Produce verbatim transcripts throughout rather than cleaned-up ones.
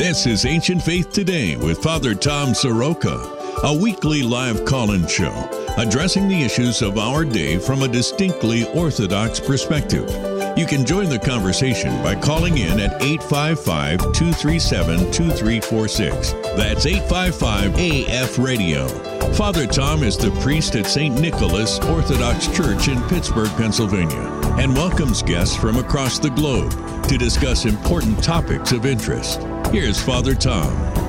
This is Ancient Faith Today with Father Tom Soroka, a weekly live call-in show addressing the issues of our day from a distinctly Orthodox perspective. You can join the conversation by calling in at eight five five, two three seven, two three four six. That's eight five five A F radio. Father Tom is the priest at Saint Nicholas Orthodox Church in Pittsburgh, Pennsylvania, and welcomes guests from across the globe to discuss important topics of interest. Here's Father Tom.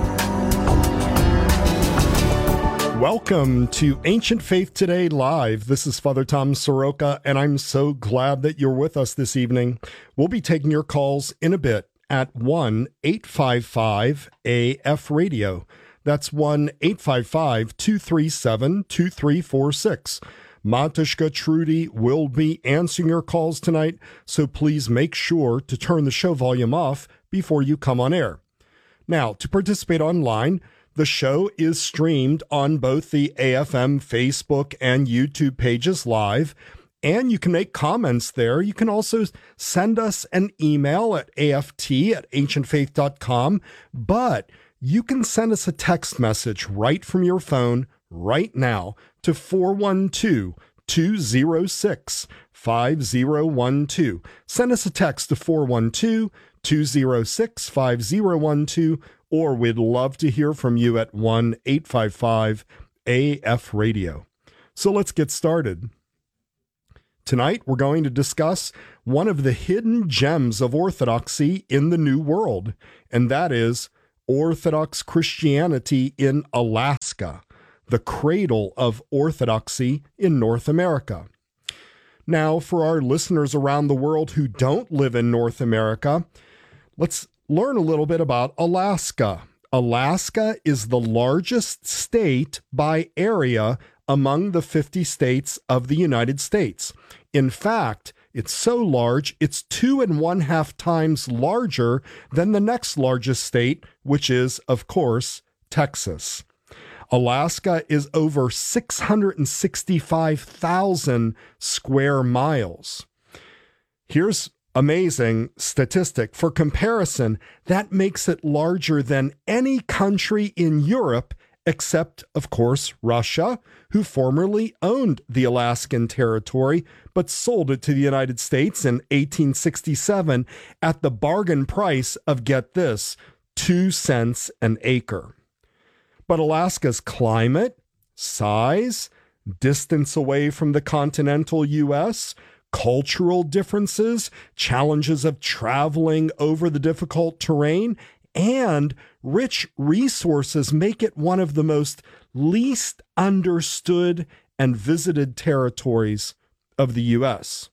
Welcome to Ancient Faith Today Live. This is Father Tom Soroka, and I'm so glad that you're with us this evening. We'll be taking your calls in a bit at one eight five five A F radio. That's one eight five five, two three seven, two three four six. Matushka Trudy will be answering your calls tonight, so please make sure to turn the show volume off before you come on air. Now, to participate online, the show is streamed on both the A F M Facebook and YouTube pages live, and you can make comments there. You can also send us an email at A F T at ancient faith dot com, but you can send us a text message right from your phone right now to four one two, two zero six, five zero one two. Send us a text to four one two, two zero six, five zero one two, or we'd love to hear from you at one eight five five A F radio. So let's get started. Tonight, we're going to discuss one of the hidden gems of Orthodoxy in the New World, and that is Orthodox Christianity in Alaska, the cradle of Orthodoxy in North America. Now, for our listeners around the world who don't live in North America, let's learn a little bit about Alaska. Alaska is the largest state by area among the fifty states of the United States. In fact, it's so large, it's two and one half times larger than the next largest state, which is, of course, Texas. Alaska is over six hundred sixty-five thousand square miles. Here's amazing statistic. For comparison, that makes it larger than any country in Europe, except, of course, Russia, who formerly owned the Alaskan territory, but sold it to the United States in eighteen sixty-seven at the bargain price of, get this, two cents an acre. But Alaska's climate, size, distance away from the continental U S, cultural differences, challenges of traveling over the difficult terrain, and rich resources make it one of the most least understood and visited territories of the U S.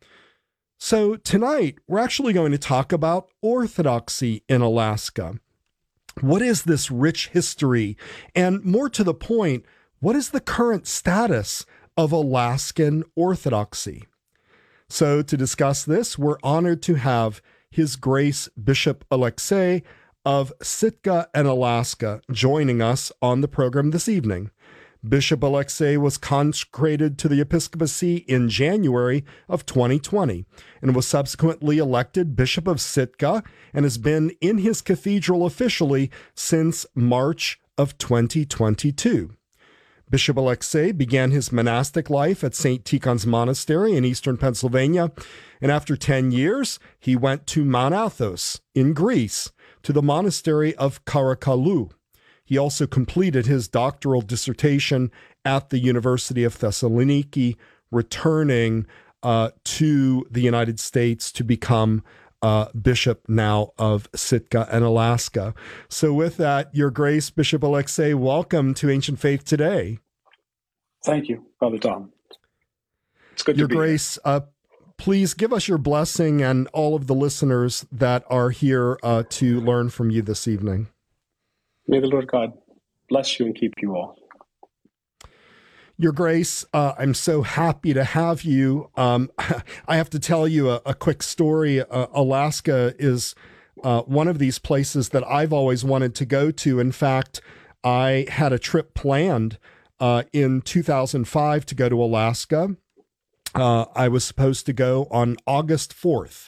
So tonight, we're actually going to talk about Orthodoxy in Alaska. What is this rich history? And more to the point, what is the current status of Alaskan Orthodoxy? So to discuss this, we're honored to have His Grace Bishop Alexei of Sitka and Alaska joining us on the program this evening. Bishop Alexei was consecrated to the episcopacy in January of twenty twenty and was subsequently elected Bishop of Sitka and has been in his cathedral officially since March of twenty twenty-two. Bishop Alexei began his monastic life at Saint Tikhon's Monastery in eastern Pennsylvania, and after ten years, he went to Mount Athos in Greece, to the monastery of Karakalou. He also completed his doctoral dissertation at the University of Thessaloniki, returning uh, to the United States to become uh, Bishop now of Sitka and Alaska. So with that, Your Grace, Bishop Alexei, welcome to Ancient Faith Today. Thank you, Father Tom. It's good to Your be Grace, uh, please give us your blessing and all of the listeners that are here uh, to learn from you this evening. May the Lord God bless you and keep you all. Your Grace, uh, I'm so happy to have you. Um, I have to tell you a, a quick story. Uh, Alaska is uh, one of these places that I've always wanted to go to. In fact, I had a trip planned uh, in two thousand five to go to Alaska. Uh, I was supposed to go on August fourth.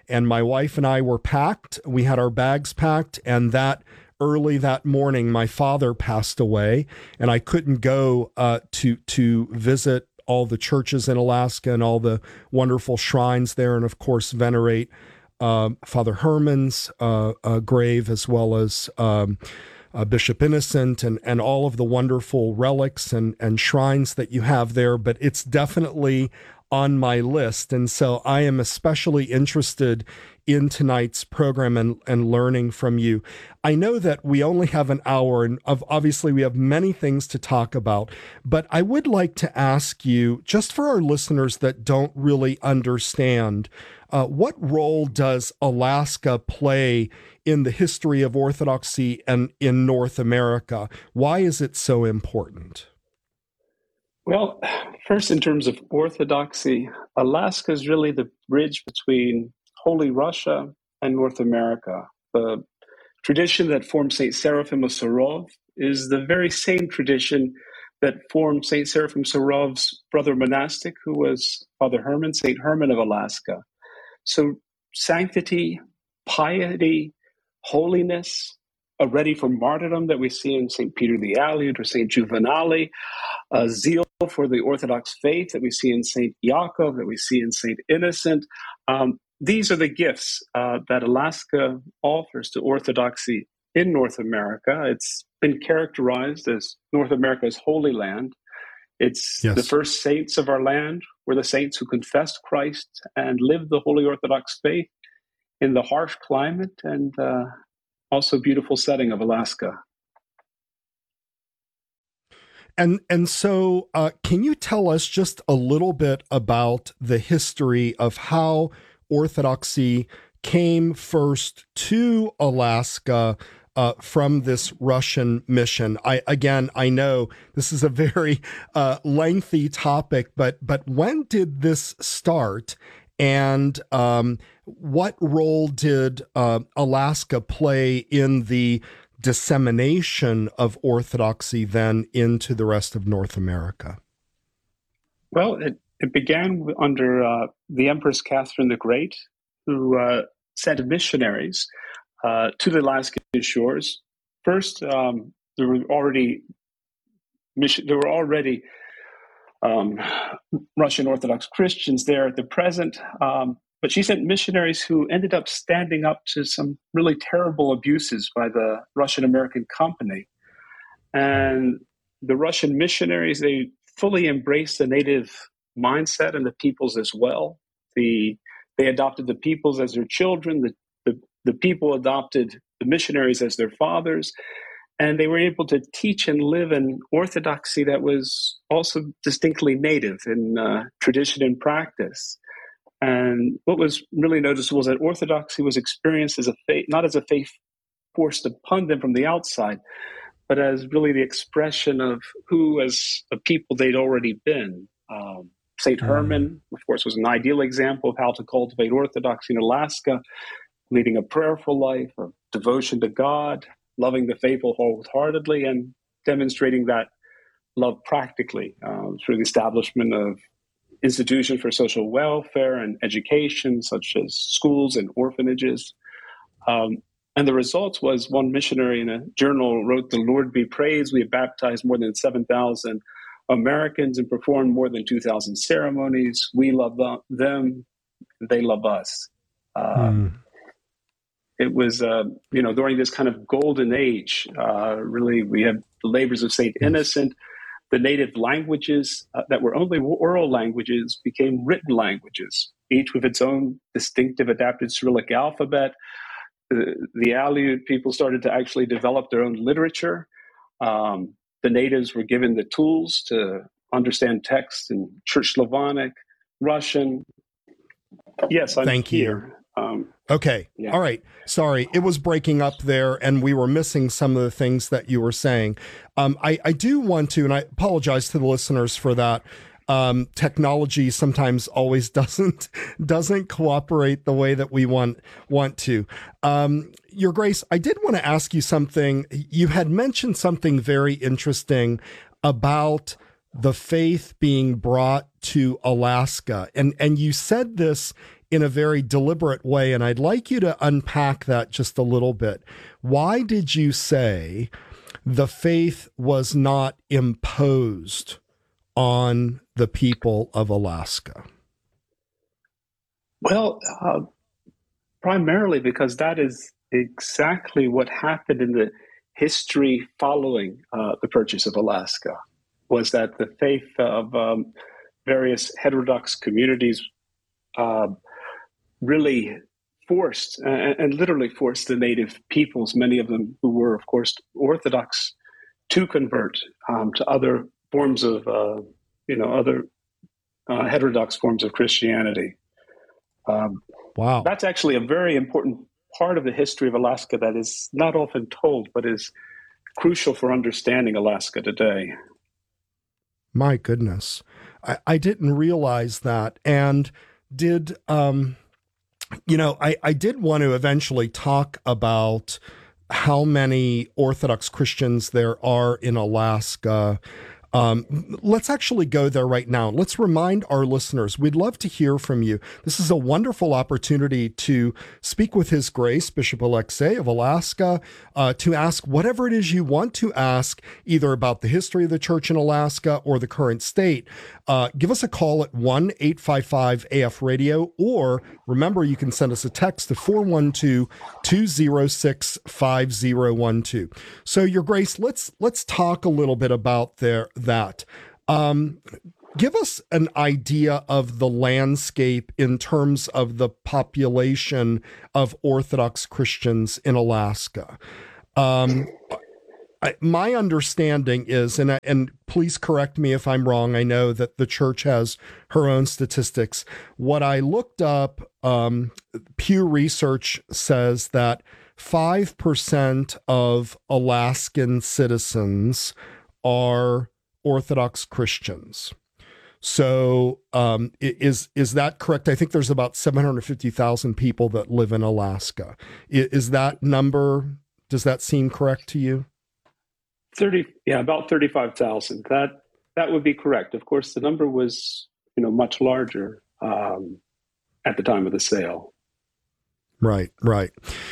and my wife and I were packed. We had our bags packed, and that early that morning, my father passed away, and I couldn't go uh, to to visit all the churches in Alaska and all the wonderful shrines there, and of course venerate uh, Father Herman's uh, uh, grave, as well as um, uh, Bishop Innocent, and and all of the wonderful relics and and shrines that you have there. But it's definitely on my list, and so I am especially interested in tonight's program and, and learning from you. I know that we only have an hour, and of, obviously we have many things to talk about, but I would like to ask you, just for our listeners that don't really understand, uh, what role does Alaska play in the history of Orthodoxy and in North America? Why is it so important? Well, first, in terms of Orthodoxy, Alaska is really the bridge between Holy Russia and North America. The tradition that formed Saint Seraphim of Sarov is the very same tradition that formed Saint Seraphim Sarov's brother monastic, who was Father Herman, Saint Herman of Alaska. So sanctity, piety, holiness, a ready for martyrdom that we see in Saint Peter the Aleut or Saint Juvenali, a zeal for the Orthodox faith that we see in Saint Yaakov, that we see in Saint Innocent. Um, these are the gifts uh, that Alaska offers to Orthodoxy in North America. It's been characterized as North America's Holy Land. It's Yes. the first saints of our land were the saints who confessed Christ and lived the Holy Orthodox faith in the harsh climate and uh, also beautiful setting of Alaska. And and so, uh, can you tell us just a little bit about the history of how Orthodoxy came first to Alaska uh, from this Russian mission? I again, I know this is a very uh, lengthy topic, but but when did this start? And um, what role did uh, Alaska play in the dissemination of Orthodoxy then into the rest of North America? Well, it, it began under uh, the Empress Catherine the Great, who uh, sent missionaries uh, to the Alaskan shores. First, um, there were already mission, there were already um, Russian Orthodox Christians there at the present, um, but she sent missionaries who ended up standing up to some really terrible abuses by the Russian-American company. And the Russian missionaries, they fully embraced the native mindset and the peoples as well. The, they adopted the peoples as their children. The, the, the people adopted the missionaries as their fathers. And they were able to teach and live an orthodoxy that was also distinctly native in uh, tradition and practice. And what was really noticeable is that orthodoxy was experienced as a faith, not as a faith forced upon them from the outside, but as really the expression of who, as a people, they'd already been. Um, Saint Herman, of course, was an ideal example of how to cultivate orthodoxy in Alaska, leading a prayerful life of devotion to God, loving the faithful wholeheartedly, and demonstrating that love practically uh, through the establishment of institutions for social welfare and education, such as schools and orphanages. Um, and the results was one missionary in a journal wrote, "The Lord be praised. We have baptized more than seven thousand Americans and performed more than two thousand ceremonies. We love them. They love us." Uh, Hmm. It was, uh, you know, during this kind of golden age, uh, really, we have the labors of Saint Innocent. The native languages uh, that were only oral languages became written languages, each with its own distinctive adapted Cyrillic alphabet. The, the Aleut people started to actually develop their own literature. Um, the natives were given the tools to understand text in Church Slavonic, Russian. Yes, I'm Thank here. you. Um, Okay. Yeah. All right. Sorry. It was breaking up there and we were missing some of the things that you were saying. Um, I, I do want to, and I apologize to the listeners for that. Um, technology sometimes always doesn't, doesn't cooperate the way that we want, want to. Um, Your Grace, I did want to ask you something. You had mentioned something very interesting about the faith being brought to Alaska. And, and you said this in a very deliberate way, and I'd like you to unpack that just a little bit. Why did you say the faith was not imposed on the people of Alaska? Well, uh, primarily because that is exactly what happened in the history following uh, the purchase of Alaska, was that the faith of um, various heterodox communities uh, really forced uh, and literally forced the native peoples, many of them who were, of course, Orthodox, to convert um, to other forms of, uh, you know, other uh, heterodox forms of Christianity. Um, wow. That's actually a very important part of the history of Alaska that is not often told, but is crucial for understanding Alaska today. My goodness. I, I didn't realize that. And did, um, you know, I, I did want to eventually talk about how many Orthodox Christians there are in Alaska. Um, let's actually go there right now. Let's remind our listeners, we'd love to hear from you. This is a wonderful opportunity to speak with His Grace, Bishop Alexei of Alaska, uh, to ask whatever it is you want to ask, either about the history of the church in Alaska or the current state. Uh, give us a call at one eight five five A F radio, or remember, you can send us a text to four one two, two zero six, five zero one two. So, Your Grace, let's let's talk a little bit about there that. Um, give us an idea of the landscape in terms of the population of Orthodox Christians in Alaska. Um, I, my understanding is, and I, and please correct me if I'm wrong, I know that the church has her own statistics. What I looked up, um, Pew Research says that five percent of Alaskan citizens are Orthodox Christians. So um, is is that correct? I think there's about seven hundred fifty thousand people that live in Alaska. Is that number, does that seem correct to you? thirty, yeah, about thirty-five thousand. That that would be correct. Of course, the number was, you know, much larger um, at the time of the sale. Right, right.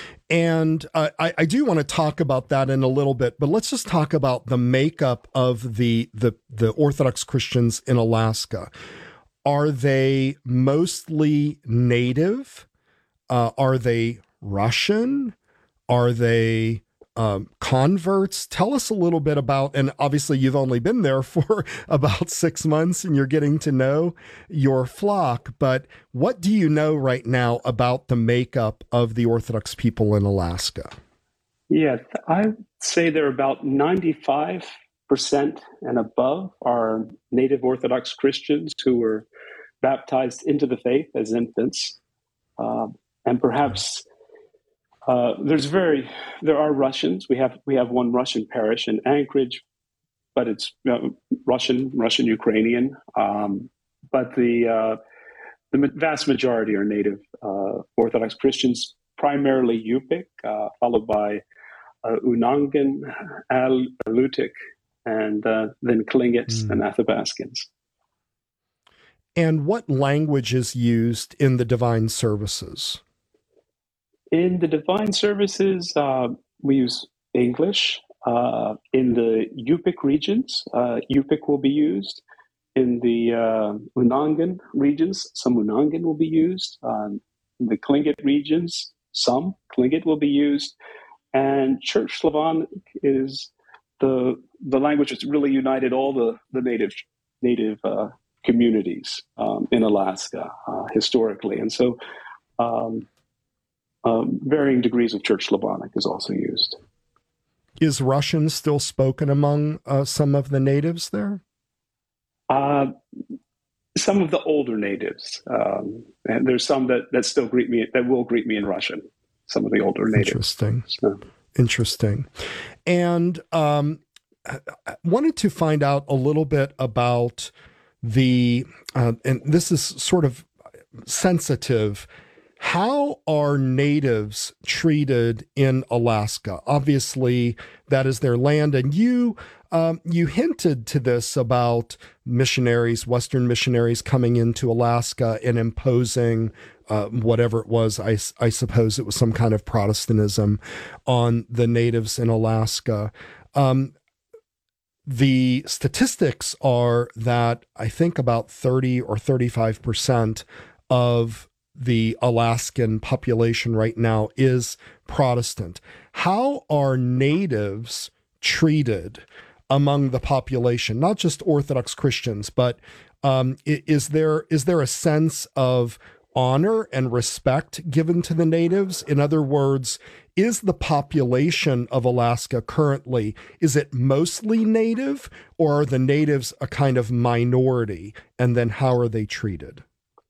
And uh, I, I do want to talk about that in a little bit, but let's just talk about the makeup of the the, the Orthodox Christians in Alaska. Are they mostly native? Uh, are they Russian? Are they um, converts? Tell us a little bit about, and obviously you've only been there for about six months and you're getting to know your flock, but what do you know right now about the makeup of the Orthodox people in Alaska? Yeah, I'd say they're about ninety-five percent and above are native Orthodox Christians who were baptized into the faith as infants. Uh, and perhaps Uh, there's very, there are Russians. We have we have one Russian parish in Anchorage, but it's you know, Russian, Russian Ukrainian. Um, but the uh, the vast majority are native uh, Orthodox Christians, primarily Yupik, uh, followed by uh, Unangan, Al Alutiiq, and uh, then Tlingits mm. and Athabascans. And what language is used in the divine services? In the divine services, uh, we use English. Uh, in the Yupik regions, uh, Yupik will be used. In the uh, Unangan regions, some Unangan will be used. Um, in the Tlingit regions, some Tlingit will be used. And Church Slavonic is the the language that's really united all the, the native native uh, communities um, in Alaska uh, historically. And so um, Um, varying degrees of Church Slavonic is also used. Is Russian still spoken among uh, some of the natives there? Uh, some of the older natives, um, and there's some that, that still greet me, that will greet me in Russian. Some of the older natives. Interesting. So. Interesting. And um, I wanted to find out a little bit about the, uh, and this is sort of sensitive. How are natives treated in Alaska? Obviously, that is their land, and you Um, you hinted to this about missionaries, Western missionaries coming into Alaska and imposing uh, whatever it was. I, I suppose it was some kind of Protestantism on the natives in Alaska. Um, the statistics are that I think about thirty or thirty-five percent of the Alaskan population right now is Protestant. How are natives treated among the population, not just Orthodox Christians, but um, is there is there a sense of honor and respect given to the natives? In other words, is the population of Alaska currently, is it mostly native, or are the natives a kind of minority? And then how are they treated?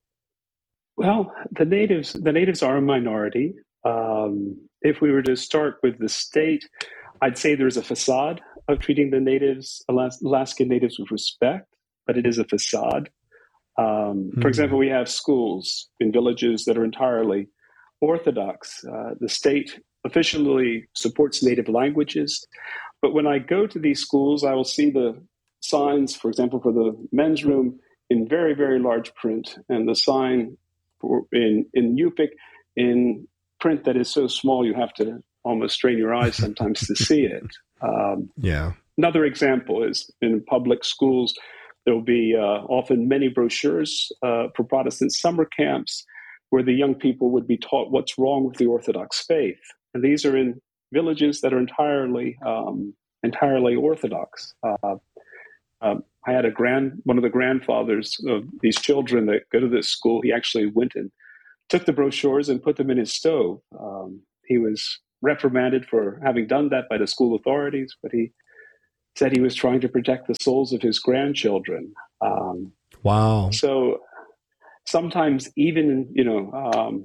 Well, the natives the natives are a minority. Um, if we were to start with the state, I'd say there's a facade of treating the natives, Alas- Alaskan natives, with respect, but it is a facade. Um, Mm-hmm. For example, we have schools in villages that are entirely Orthodox. Uh, the state officially supports native languages, but when I go to these schools, I will see the signs, for example, for the men's room in very, very large print, and the sign for, in, in Yupik in print that is so small you have to almost strain your eyes sometimes to see it. Um, yeah. Another example is in public schools, there will be uh, often many brochures uh, for Protestant summer camps where the young people would be taught what's wrong with the Orthodox faith. And these are in villages that are entirely um, entirely Orthodox. Uh, uh, I had a grand one of the grandfathers of these children that go to this school. He actually went and took the brochures and put them in his stove. Um, he was reprimanded for having done that by the school authorities, but he said he was trying to protect the souls of his grandchildren. Um, wow. So sometimes even, you know, um,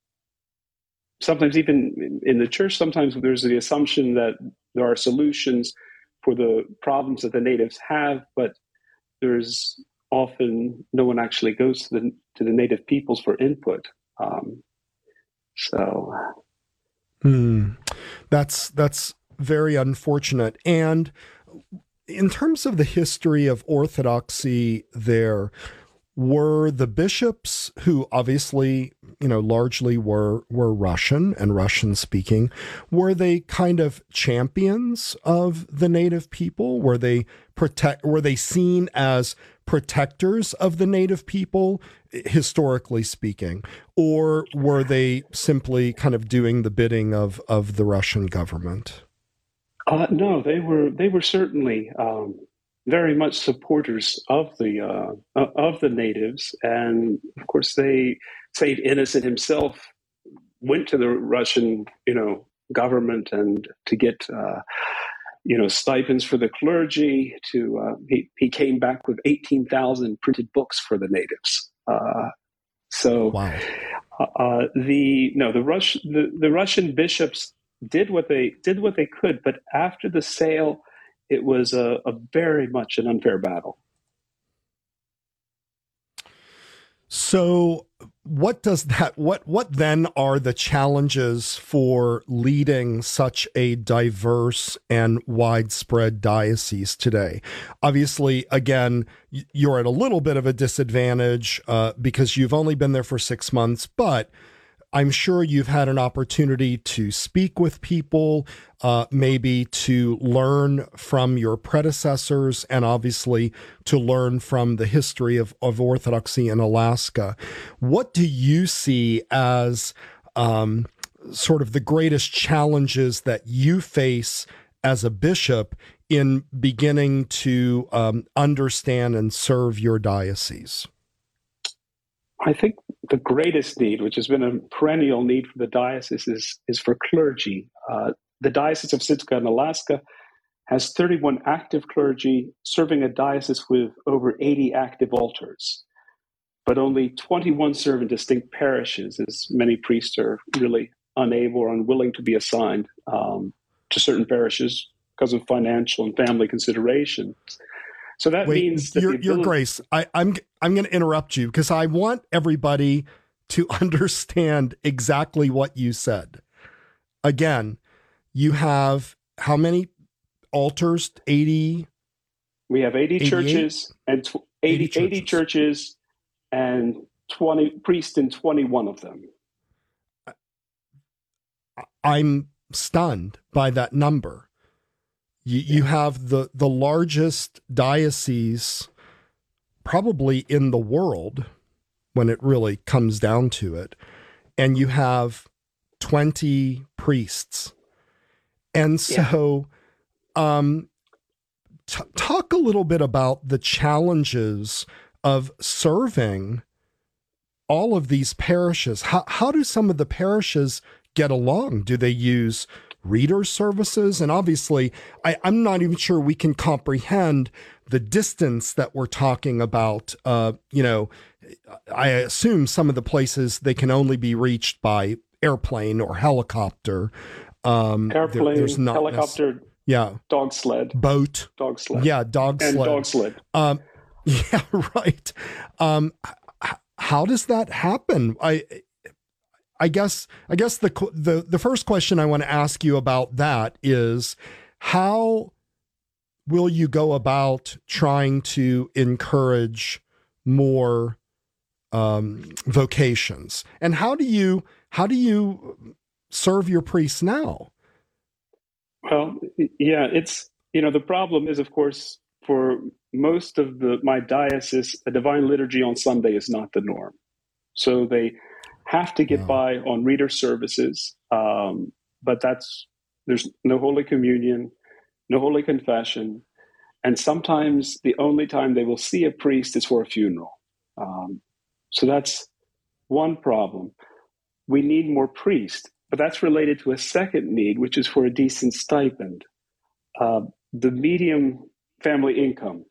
sometimes even in the church, sometimes there's the assumption that there are solutions for the problems that the natives have, but there's often no one actually goes to the to the native peoples for input. Um, so, hmm. that's that's very unfortunate. And in terms of the history of Orthodoxy there, were the bishops, who obviously, you know, largely were were Russian and Russian speaking, were they kind of champions of the native people? Were they protect were they seen as protectors of the native people, historically speaking, or were they simply kind of doing the bidding of of the Russian government? Uh, no, they were they were certainly um, very much supporters of the uh, of the natives, and of course, they Saint Innocent himself went to the Russian, you know, government and to get uh, you know stipends for the clergy. To uh, he he came back with eighteen thousand printed books for the natives. Uh, so wow. uh, the no the Rush the, the Russian bishops did what they did what they could, but after the sale, it was a, a very much an unfair battle. So what does that what what then are the challenges for leading such a diverse and widespread diocese today? Obviously, again, you're at a little bit of a disadvantage uh, because you've only been there for six months, but I'm sure you've had an opportunity to speak with people, uh, maybe to learn from your predecessors, and obviously to learn from the history of, of Orthodoxy in Alaska. What do you see as um, sort of the greatest challenges that you face as a bishop in beginning to um, understand and serve your diocese? I think the greatest need, which has been a perennial need for the diocese, is, is for clergy. Uh, the Diocese of Sitka in Alaska has thirty-one active clergy serving a diocese with over eighty active altars, but only twenty-one serve in distinct parishes, as many priests are really unable or unwilling to be assigned um, to certain parishes because of financial and family considerations. So that Wait, means that your, ability- your Grace, I, I'm I'm going to interrupt you because I want everybody to understand exactly what you said. Again, you have how many altars, eighty. We have eighty eighty-eight? churches and tw- eighty, eighty churches. eighty churches and twenty priests in twenty-one of them. I'm stunned by that number. You, you have the, the largest diocese probably in the world when it really comes down to it. And you have twenty priests. And so um, t- talk a little bit about the challenges of serving all of these parishes. How, how do some of the parishes get along? Do they use reader services? And obviously, I, I'm not even sure we can comprehend the distance that we're talking about. Uh, you know, I assume some of the places they can only be reached by airplane or helicopter. Um, Airplane, there, there's not helicopter, nec- yeah, dog sled, boat, dog sled, yeah, dog and sled, dog sled. Um, yeah, right. Um, h- how does that happen? I. I guess I guess the the the first question I want to ask you about that is, how will you go about trying to encourage more um, vocations, and how do you how do you serve your priests now? Well, yeah, it's you know the problem is, of course, for most of the my diocese, a divine liturgy on Sunday is not the norm, so they have to get Yeah. by on reader services, um, but that's there's no Holy Communion, no Holy Confession, and sometimes the only time they will see a priest is for a funeral. Um, so that's one problem. We need more priests, but that's related to a second need, which is for a decent stipend. Uh, the medium family income